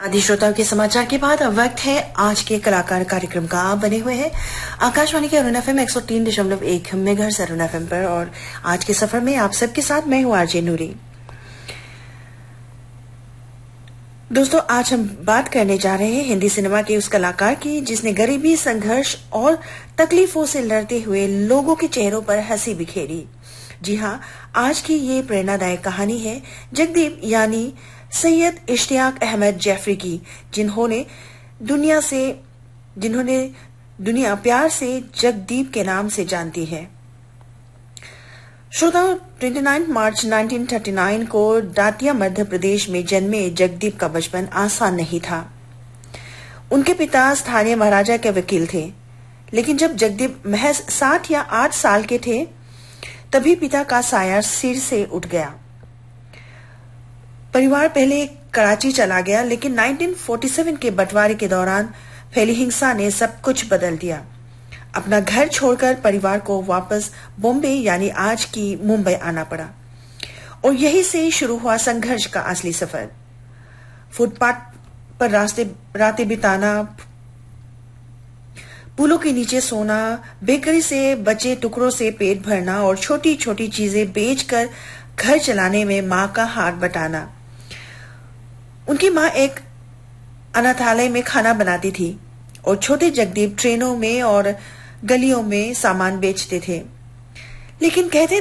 आदि श्रोताओं के समाचार के बाद अब वक्त है आज के कलाकार कार्यक्रम का। आप बने हुए हैं आकाशवाणी के Arun FM 103.1 megahertz Arun FM पर और आज के सफर में आप सबके साथ मैं हूं आरजे नूरी। दोस्तों, आज हम बात करने जा रहे हैं हिंदी सिनेमा के उस कलाकार की जिसने गरीबी, संघर्ष और तकलीफों से लड़ते हुए लोगों के चेहरों पर हंसी बिखेरी। जी हां, आज की ये प्रेरणादायक कहानी है जगदीप यानी सैयद इश्तियाक अहमद जैफरी की, जिन्होंने दुनिया प्यार से जगदीप के नाम से जानती है। श्रोताओं, 29 मार्च 1939 को दातिया मध्य प्रदेश में जन्मे जगदीप का बचपन आसान नहीं था। उनके पिता स्थानीय महाराजा के वकील थे, लेकिन जब जगदीप महज 7 या 8 साल के थे तभी पिता का साया सिर से उठ गया। परिवार पहले कराची चला गया, लेकिन 1947 के बंटवारे के दौरान फैली हिंसा ने सब कुछ बदल दिया। अपना घर छोड़कर परिवार को वापस बॉम्बे यानी आज की मुंबई आना पड़ा और यहीं से शुरू हुआ संघर्ष का असली सफर। फुटपाथ पर रातें बिताना, पुलों के नीचे सोना, बेकरी से बचे टुकड़ों से पेट भरना और छोटी छोटी चीजें बेचकर घर चलाने में मां का हाथ बटाना। उनकी मां एक अनाथालय में खाना बनाती थी और छोटे जगदीप ट्रेनों में और गलियों में सामान बेचते थे। लेकिन कहते